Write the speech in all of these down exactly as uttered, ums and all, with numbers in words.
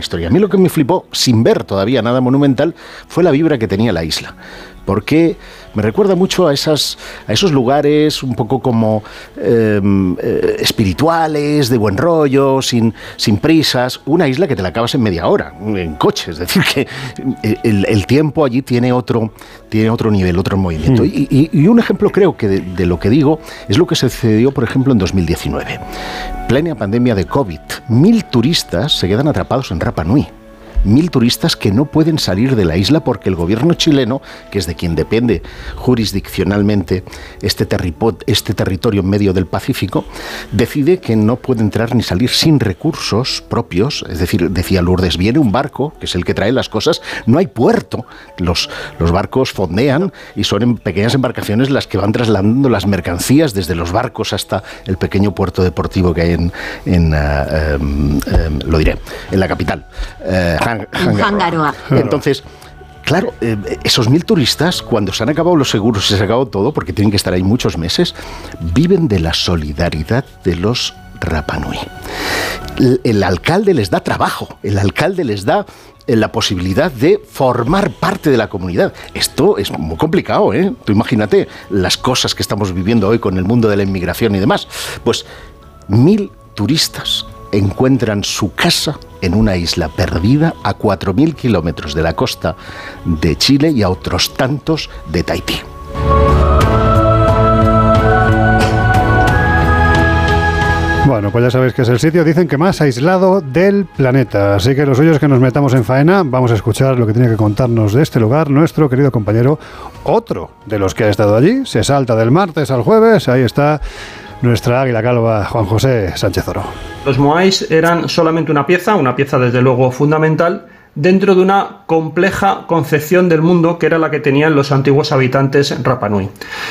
historia. A mí lo que me flipó, sin ver todavía nada monumental, fue la vibra que tenía la isla. Porque me recuerda mucho a, esas, a esos lugares un poco como eh, eh, espirituales, de buen rollo, sin, sin prisas. Una isla que te la acabas en media hora, en coche. Es decir, que el, el tiempo allí tiene otro, tiene otro nivel, otro movimiento. Mm. Y, y, y un ejemplo creo que de, de lo que digo es lo que sucedió, por ejemplo, en dos mil diecinueve. Plena pandemia de COVID. Mil turistas se quedan atrapados en Rapa Nui. Mil turistas que no pueden salir de la isla porque el gobierno chileno, que es de quien depende jurisdiccionalmente este, terripo- este territorio en medio del Pacífico, decide que no puede entrar ni salir sin recursos propios. Es decir, decía Lourdes, viene un barco, que es el que trae las cosas, no hay puerto. Los, los barcos fondean y son en pequeñas embarcaciones las que van trasladando las mercancías desde los barcos hasta el pequeño puerto deportivo que hay en, en uh, um, um, lo diré, en la capital. Uh, Hangaroa. Entonces, claro, eh, esos mil turistas, cuando se han acabado los seguros y se ha acabado todo, porque tienen que estar ahí muchos meses, viven de la solidaridad de los Rapa Nui. El, el alcalde les da trabajo, el alcalde les da eh, la posibilidad de formar parte de la comunidad. Esto es muy complicado, ¿eh? Tú imagínate las cosas que estamos viviendo hoy con el mundo de la inmigración y demás. Pues mil turistas encuentran su casa en una isla perdida a cuatro mil kilómetros de la costa de Chile y a otros tantos de Tahití. Bueno, pues ya sabéis que es el sitio, dicen que más aislado del planeta. Así que lo suyo es que nos metamos en faena. Vamos a escuchar lo que tiene que contarnos de este lugar nuestro querido compañero, otro de los que ha estado allí. Se salta del martes al jueves. Ahí está nuestra águila calva, Juan José Sánchez Oro. Los moais eran solamente una pieza, una pieza desde luego fundamental, dentro de una compleja concepción del mundo que era la que tenían los antiguos habitantes Rapa Nui.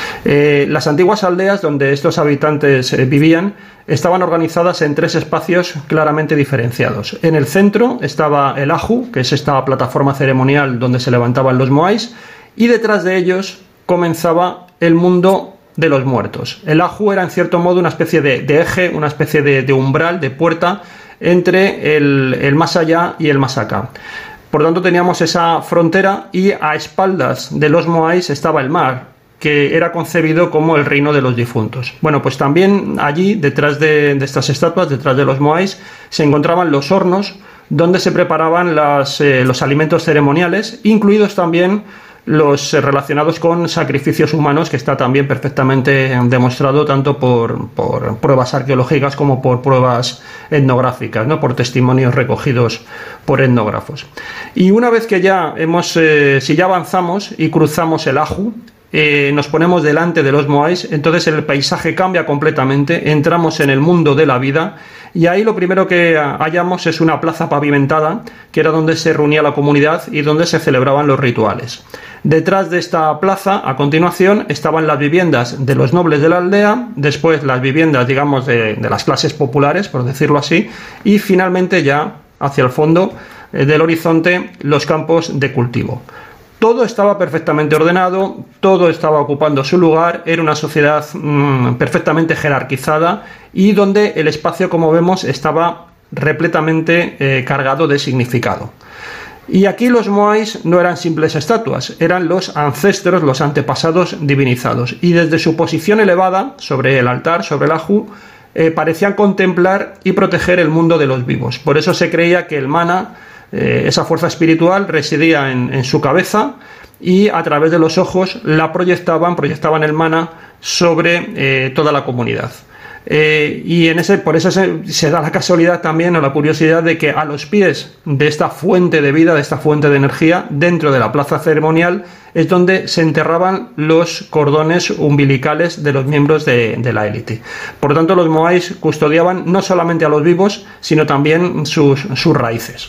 Eh, las antiguas aldeas donde estos habitantes eh, vivían estaban organizadas en tres espacios claramente diferenciados. En el centro estaba el Aju, que es esta plataforma ceremonial donde se levantaban los moais, y detrás de ellos comenzaba el mundo de los muertos. El Aju era en cierto modo una especie de, de eje, una especie de, de umbral, de puerta entre el, el más allá y el más acá. Por tanto teníamos esa frontera y a espaldas de los moais estaba el mar, que era concebido como el reino de los difuntos. Bueno, pues también allí, detrás de, de estas estatuas, detrás de los moais, se encontraban los hornos donde se preparaban las, eh, los alimentos ceremoniales, incluidos también los relacionados con sacrificios humanos, que está también perfectamente demostrado tanto por, por pruebas arqueológicas como por pruebas etnográficas, ¿no? Por testimonios recogidos por etnógrafos. Y una vez que ya hemos, eh, si ya avanzamos y cruzamos el Aju, eh, nos ponemos delante de los moais, entonces el paisaje cambia completamente, entramos en el mundo de la vida. Y ahí lo primero que hallamos es una plaza pavimentada, que era donde se reunía la comunidad y donde se celebraban los rituales. Detrás de esta plaza, a continuación, estaban las viviendas de los nobles de la aldea, después las viviendas, digamos, de, de las clases populares, por decirlo así, y finalmente ya, hacia el fondo eh, del horizonte, los campos de cultivo. Todo estaba perfectamente ordenado, todo estaba ocupando su lugar, era una sociedad mmm, perfectamente jerarquizada y donde el espacio, como vemos, estaba repletamente eh, cargado de significado. Y aquí los moais no eran simples estatuas, eran los ancestros, los antepasados divinizados. Y desde su posición elevada sobre el altar, sobre el Aju, eh, parecían contemplar y proteger el mundo de los vivos. Por eso se creía que el mana, eh, esa fuerza espiritual, residía en, en su cabeza y a través de los ojos la proyectaban, proyectaban el mana sobre eh, toda la comunidad. Eh, y en ese, por eso se, se da la casualidad también o la curiosidad de que a los pies de esta fuente de vida, de esta fuente de energía, dentro de la plaza ceremonial, es donde se enterraban los cordones umbilicales de los miembros de, de la élite. Por lo tanto, los moais custodiaban no solamente a los vivos, sino también sus, sus raíces.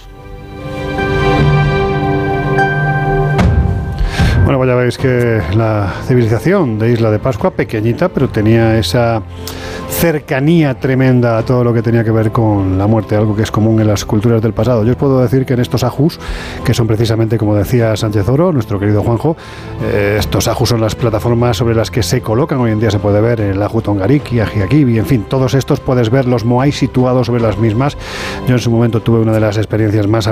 Bueno, pues ya veis que la civilización de Isla de Pascua, pequeñita, pero tenía esa cercanía tremenda a todo lo que tenía que ver con la muerte, algo que es común en las culturas del pasado. Yo os puedo decir que en estos ajus, que son precisamente, como decía Sánchez Oro, nuestro querido Juanjo, eh, estos ajus son las plataformas sobre las que se colocan. Hoy en día se puede ver el Aju Tongariki, Ajiaquibi, en fin, todos estos puedes ver los moais situados sobre las mismas. Yo en su momento tuve una de las experiencias más